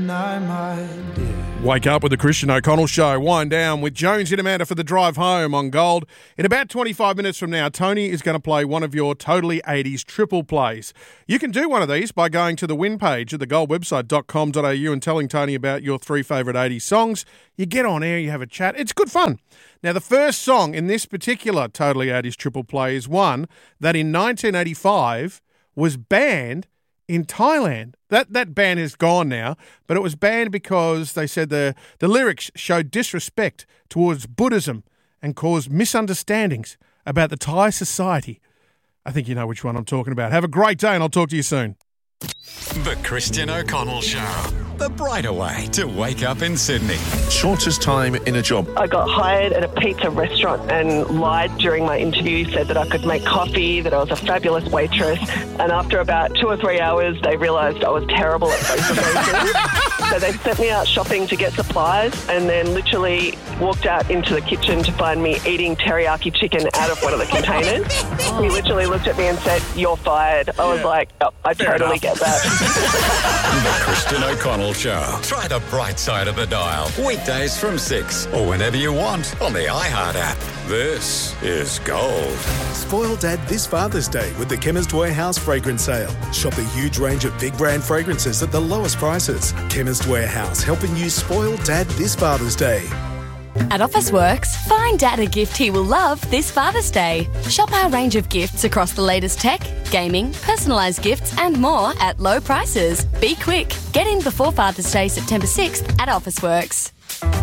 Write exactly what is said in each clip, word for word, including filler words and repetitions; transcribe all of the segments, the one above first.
No, my dear. Wake up with the Christian O'Connell Show. Wind down with Jones and Amanda for the drive home on Gold. In about twenty-five minutes from now, Tony is going to play one of your totally eighties triple plays. You can do one of these by going to the win page at the gold website dot com dot a u and telling Tony about your three favourite eighties songs. You get on air, you have a chat. It's good fun. Now, the first song in this particular totally eighties triple play is one that in nineteen eighty-five was banned in Thailand. That that ban is gone now, but it was banned because they said the, the lyrics showed disrespect towards Buddhism and caused misunderstandings about the Thai society. I think you know which one I'm talking about. Have a great day and I'll talk to you soon. The Christian O'Connell Show. The brighter way to wake up in Sydney. Shortest time in a job. I got hired at a pizza restaurant and lied during my interview, said that I could make coffee, that I was a fabulous waitress. And after about two or three hours, they realised I was terrible at both of those things. So they sent me out shopping to get supplies and then literally walked out into the kitchen to find me eating teriyaki chicken out of one of the containers. He literally looked at me and said, "You're fired." I was yeah. like, oh, I Fair totally enough. Get that. The Christian O'Connell Show. Try the bright side of the dial. Weekdays from six or whenever you want on the iHeart app. This is Gold. Spoil Dad this Father's Day with the Chemist Warehouse fragrance sale. Shop a huge range of big brand fragrances at the lowest prices. Chemist Warehouse, helping you spoil Dad this Father's Day. At Officeworks, find Dad a gift he will love this Father's Day. Shop our range of gifts across the latest tech, gaming, personalised gifts and more at low prices. Be quick. Get in before Father's Day, September sixth at Officeworks.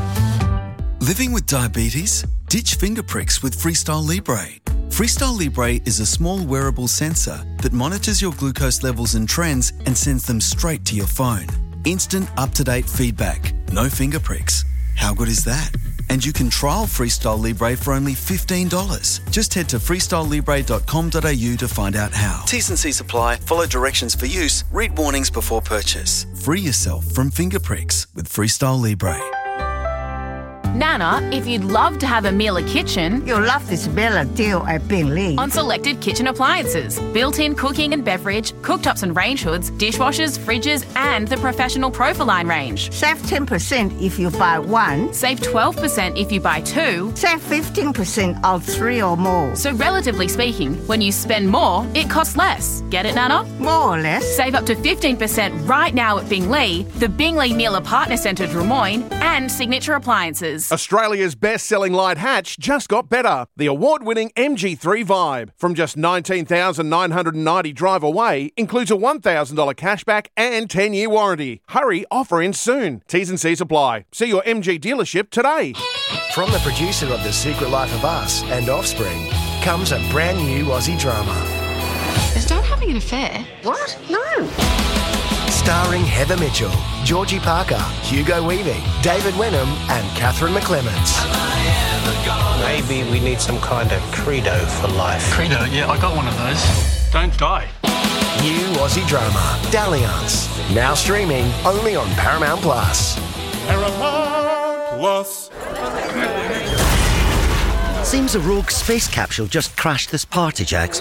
Living with diabetes? Ditch finger pricks with Freestyle Libre. Freestyle Libre is a small wearable sensor that monitors your glucose levels and trends and sends them straight to your phone. Instant, up-to-date feedback. No finger pricks. How good is that? And you can trial Freestyle Libre for only fifteen dollars. Just head to freestyle libre dot com dot a u to find out how. T's and C's apply. Follow directions for use. Read warnings before purchase. Free yourself from finger pricks with Freestyle Libre. Nana, if you'd love to have a Miele kitchen, you'll love this Bella deal at Bingley. On selected kitchen appliances, built-in cooking and beverage, cooktops and range hoods, dishwashers, fridges and the professional Profiline range. Save ten percent if you buy one. Save twelve percent if you buy two. Save fifteen percent on three or more. So relatively speaking, when you spend more, it costs less. Get it, Nana? More or less. Save up to fifteen percent right now at Bingley, the Bingley Miele Partner Centre Drummoyne and Signature Appliances. Australia's best-selling light hatch just got better. The award-winning M G three Vibe. From just nineteen thousand nine hundred ninety dollars drive away, includes a one thousand dollars cashback and ten-year warranty. Hurry, offer in soon. T's and C's apply. See your M G dealership today. From the producer of The Secret Life of Us and Offspring comes a brand new Aussie drama. Is Dad having an affair? What? No. Starring Heather Mitchell, Georgie Parker, Hugo Weaving, David Wenham and Catherine McClements. Maybe we need some kind of credo for life. Credo? Yeah, I got one of those. Don't die. New Aussie drama, Dalliance. Now streaming only on Paramount Plus. Paramount Plus. Seems a rogue space capsule just crashed this party, Jax.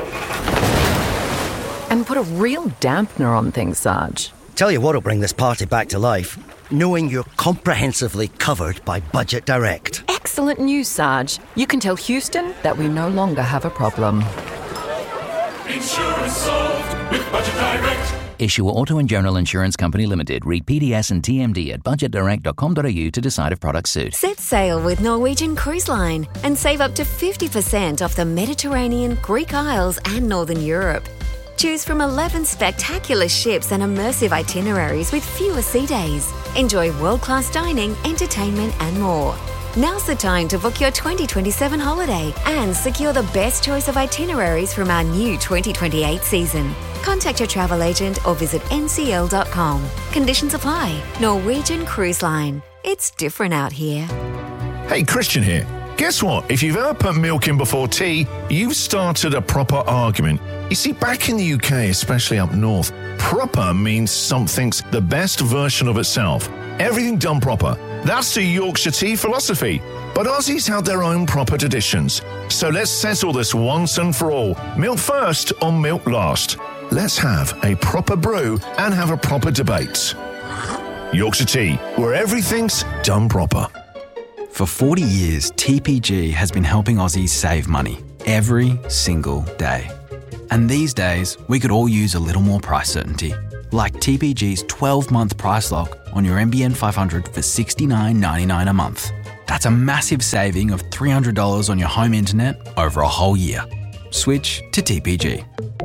And put a real dampener on things, Sarge. Tell you what'll bring this party back to life. Knowing you're comprehensively covered by Budget Direct. Excellent news, Sarge. You can tell Houston that we no longer have a problem. Insurance solved with Budget Direct. Issue Auto and General Insurance Company Limited. Read P D S and T M D at budget direct dot com dot a u to decide if products suit. Set sail with Norwegian Cruise Line and save up to fifty percent off the Mediterranean, Greek Isles and Northern Europe. Choose from eleven spectacular ships and immersive itineraries with fewer sea days. Enjoy world-class dining, entertainment and more. Now's the time to book your twenty twenty-seven holiday and secure the best choice of itineraries from our new twenty twenty-eight season. Contact your travel agent or visit N C L dot com. Conditions apply. Norwegian Cruise Line. It's different out here. Hey, Christian here. Guess what? If you've ever put milk in before tea, you've started a proper argument. You see, back in the U K, especially up north, proper means something's the best version of itself. Everything done proper. That's the Yorkshire tea philosophy. But Aussies have their own proper traditions. So let's settle this once and for all. Milk first or milk last? Let's have a proper brew and have a proper debate. Yorkshire Tea, where everything's done proper. For forty years, T P G has been helping Aussies save money every single day. And these days, we could all use a little more price certainty. Like T P G's twelve-month price lock on your M B N five hundred for sixty-nine ninety-nine a month. That's a massive saving of three hundred dollars on your home internet over a whole year. Switch to T P G.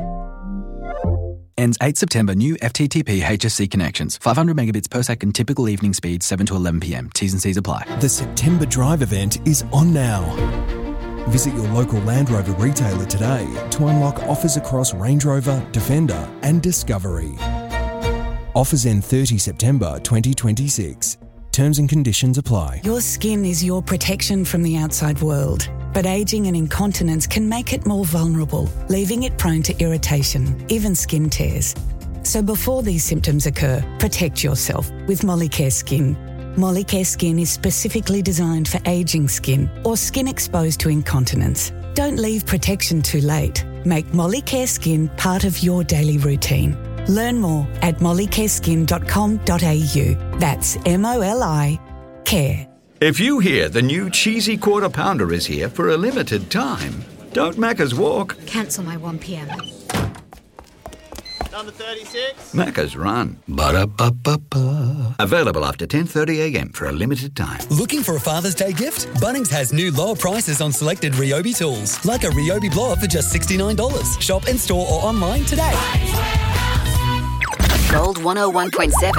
Ends eighth September. New F T T P H S C connections. five hundred megabits per second. Typical evening speed seven to eleven p.m. T's and C's apply. The September Drive event is on now. Visit your local Land Rover retailer today to unlock offers across Range Rover, Defender and Discovery. Offers end thirtieth September twenty twenty-six. Terms and conditions apply. Your skin is your protection from the outside world, but ageing and incontinence can make it more vulnerable, leaving it prone to irritation, even skin tears. So before these symptoms occur, protect yourself with Molicare Skin. Molicare Skin is specifically designed for ageing skin or skin exposed to incontinence. Don't leave protection too late. Make Molicare Skin part of your daily routine. Learn more at mollicare skin dot com dot a u. That's M O L I care. If you hear the new cheesy quarter pounder is here for a limited time, don't Macca's walk. Cancel my one p.m. Number thirty-six. Macca's run. Ba-da-ba-ba-ba. Available after ten thirty a.m. for a limited time. Looking for a Father's Day gift? Bunnings has new lower prices on selected Ryobi tools, like a Ryobi blower for just sixty-nine dollars. Shop in store or online today. Gold one oh one point seven.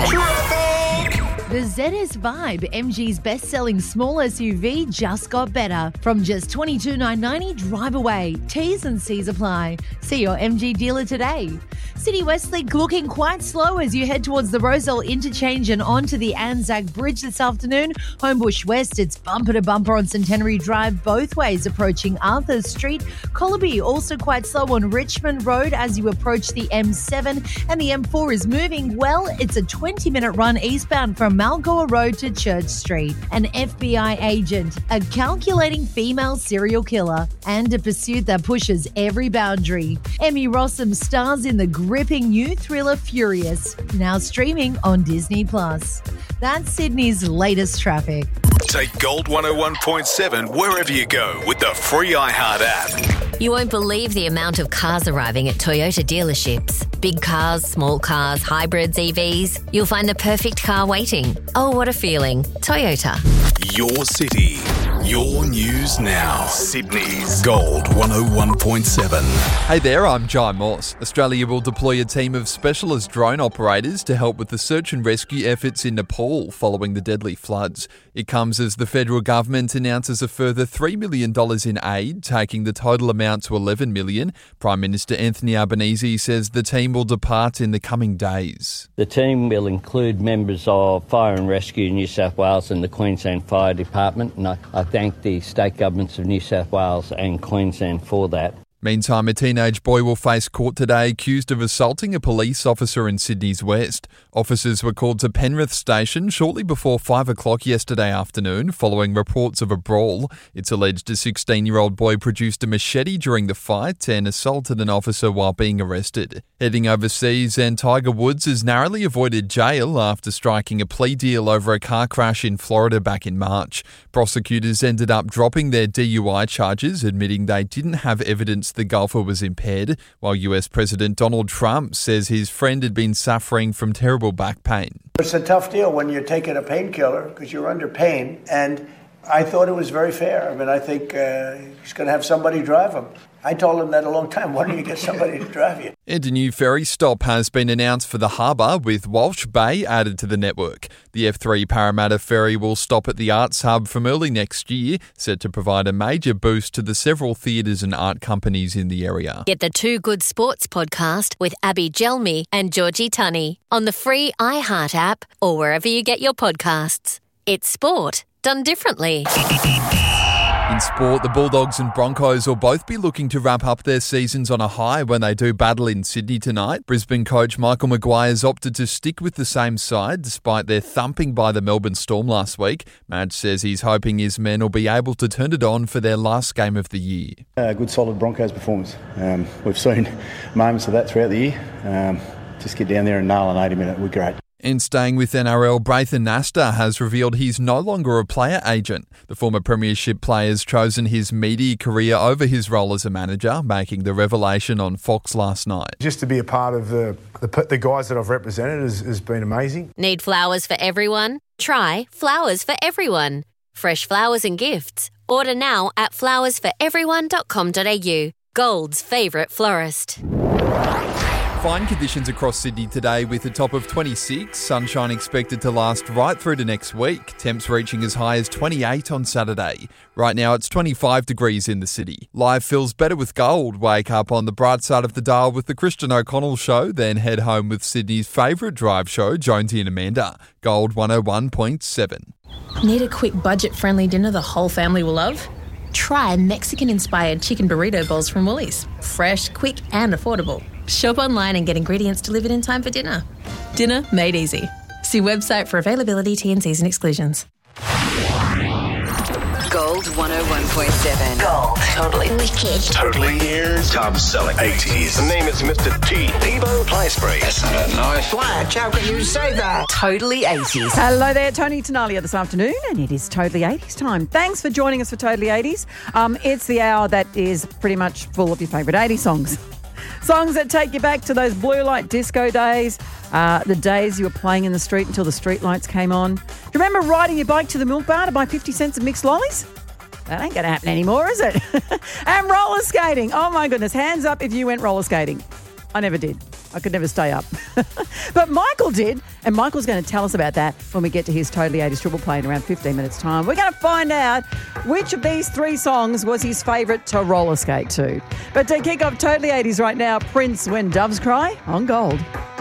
The Z S Vibe, M G's best-selling small S U V, just got better. From just twenty-two thousand nine hundred ninety, drive away. T's and C's apply. See your M G dealer today. City Westlink looking quite slow as you head towards the Rozelle Interchange and onto the Anzac Bridge this afternoon. Homebush West, it's bumper to bumper on Centenary Drive both ways approaching Arthur Street. Collaby also quite slow on Richmond Road as you approach the M seven, and the M four is moving well. It's a twenty-minute run eastbound from Malgoa Road to Church Street. An F B I agent, a calculating female serial killer, and a pursuit that pushes every boundary. Emmy Rossum stars in the gripping new thriller Furious, now streaming on Disney Plus. That's Sydney's latest traffic. Take Gold one oh one point seven wherever you go with the free iHeart app. You won't believe the amount of cars arriving at Toyota dealerships. Big cars, small cars, hybrids, E Vs. You'll find the perfect car waiting. Oh, what a feeling. Toyota. Your city. Your news now. Sydney's Gold one oh one point seven. Hey there, I'm Jai Moss. Australia will deploy a team of specialist drone operators to help with the search and rescue efforts in Nepal following the deadly floods. It comes as the federal government announces a further three million dollars in aid, taking the total amount to eleven million dollars. Prime Minister Anthony Albanese says the team will depart in the coming days. The team will include members of Fire and Rescue New South Wales and the Queensland Fire Department, and I, I thank the state governments of New South Wales and Queensland for that. Meantime, a teenage boy will face court today accused of assaulting a police officer in Sydney's West. Officers were called to Penrith Station shortly before five o'clock yesterday afternoon following reports of a brawl. It's alleged a sixteen-year-old boy produced a machete during the fight and assaulted an officer while being arrested. Heading overseas, and Tiger Woods has narrowly avoided jail after striking a plea deal over a car crash in Florida back in March. Prosecutors ended up dropping their D U I charges, admitting they didn't have evidence the golfer was impaired, while U S President Donald Trump says his friend had been suffering from terrible back pain. It's a tough deal when you're taking a painkiller because you're under pain, and I thought it was very fair. I mean, I think uh, he's going to have somebody drive him. I told him that a long time. Why don't you get somebody to drive you? And a new ferry stop has been announced for the harbour, with Walsh Bay added to the network. The F three Parramatta ferry will stop at the Arts Hub from early next year, set to provide a major boost to the several theatres and art companies in the area. Get the Two Good Sports podcast with Abby Gelmi and Georgie Tunney on the free iHeart app or wherever you get your podcasts. It's sport done differently. In sport, the Bulldogs and Broncos will both be looking to wrap up their seasons on a high when they do battle in Sydney tonight. Brisbane coach Michael Maguire has opted to stick with the same side despite their thumping by the Melbourne Storm last week. Madge says he's hoping his men will be able to turn it on for their last game of the year. A good solid Broncos performance. Um, we've seen moments of that throughout the year. Um, just get down there and nail an eighty minute, we're great. And staying with N R L, Braithen Nasta has revealed he's no longer a player agent. The former premiership player has chosen his media career over his role as a manager, making the revelation on Fox last night. Just to be a part of the the, the guys that I've represented has, has been amazing. Need flowers for everyone? Try Flowers for Everyone. Fresh flowers and gifts. Order now at flowers for everyone dot com dot a u. Gold's favourite florist. Fine conditions across Sydney today with a top of twenty-six. Sunshine expected to last right through to next week. Temps reaching as high as twenty-eight on Saturday. Right now it's twenty-five degrees in the city. Life feels better with Gold. Wake up on the bright side of the dial with the Christian O'Connell Show, then head home with Sydney's favourite drive show, Jonesy and Amanda. Gold one oh one point seven. Need a quick budget-friendly dinner the whole family will love? Try Mexican-inspired chicken burrito bowls from Woolies. Fresh, quick and affordable. Shop online and get ingredients delivered in time for dinner. Dinner made easy. See website for availability, T and Cs and exclusions. Gold one oh one point seven. Gold. Totally wicked. Totally ears. Top selling. eighties. The name is Mister T. Devo Playspray. That's not nice. Flash, how can you say that? Totally eighties. Hello there, Tony Tenalia this afternoon, and it is Totally eighties time. Thanks for joining us for Totally eighties. Um, it's the hour that is pretty much full of your favourite eighties songs. Songs that take you back to those blue light disco days, uh, the days you were playing in the street until the street lights came on. Do you remember riding your bike to the milk bar to buy fifty cents of mixed lollies? That ain't going to happen anymore, is it? And roller skating. Oh, my goodness. Hands up if you went roller skating. I never did. I could never stay up. But Michael did, and Michael's going to tell us about that when we get to his Totally eighties Triple Play in around fifteen minutes' time. We're going to find out which of these three songs was his favourite to roller skate to. But to kick off Totally eighties right now, Prince, When Doves Cry on Gold.